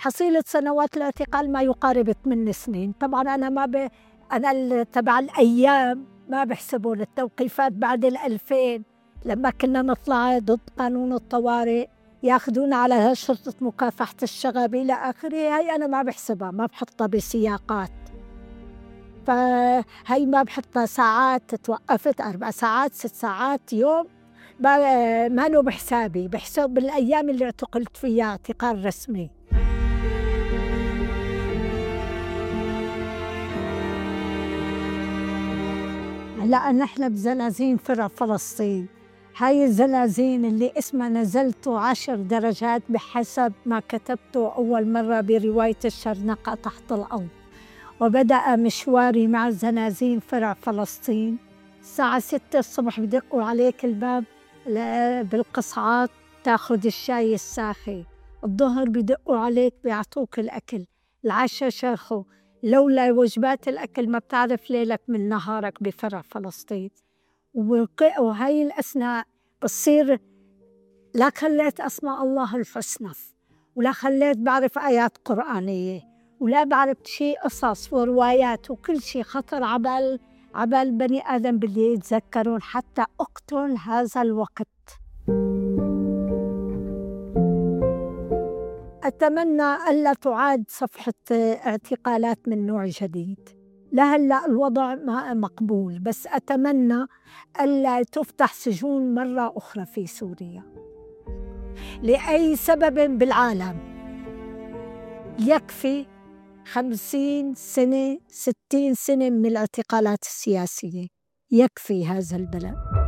حصيلة سنوات الاعتقال ما يقارب 8 سنين. طبعا أنا أنا تبع الأيام ما بحسبون التوقيفات بعد 2000 لما كنا نطلع ضد قانون الطوارئ ياخذون على شرطة مكافحة الشغب إلى آخره. هاي أنا ما بحسبها، ما بحطها بسياقات. فهي ما بحطها ساعات توقفت 4 ساعات 6 ساعات يوم، ما له بحسابي، بحسب بالأيام اللي اعتقلت فيها اعتقال رسمي. هلأ نحن بزنازين فرع فلسطين. هاي الزنازين اللي اسمها نزلت 10 درجات بحسب ما كتبته أول مرة برواية الشرنقة تحت الأرض. وبدأ مشواري مع الزنازين فرع فلسطين. الساعة 6 الصبح بدقوا عليك الباب بالقصعات تاخد الشاي الساخي. الظهر بدقوا عليك بيعطوك الأكل. العشاء شرخوا. لولا وجبات الأكل ما بتعرف ليلك من نهارك بفرع فلسطين. وهاي الأثناء بصير لا خليت أسماء الله الحسنى، ولا خليت بعرف آيات قرآنية، ولا بعرف شيء قصص وروايات، وكل شيء خطر عبال بني آدم بدي يتذكرون حتى أقتل هذا الوقت. أتمنى ألا تعاد صفحة اعتقالات من نوع جديد. لهلا الوضع مقبول، بس أتمنى ألا تفتح سجون مرة أخرى في سوريا لأي سبب بالعالم. يكفي 50 سنة 60 سنة من الاعتقالات السياسية، يكفي هذا البلد.